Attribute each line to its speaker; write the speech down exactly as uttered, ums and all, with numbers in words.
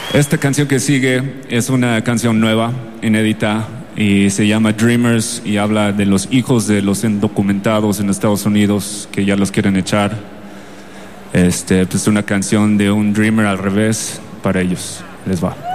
Speaker 1: Esta canción que sigue es una canción nueva, inédita, y se llama Dreamers y habla de los hijos de los indocumentados en Estados Unidos que ya los quieren echar. Este, pues una canción de un dreamer al revés para ellos. Les va.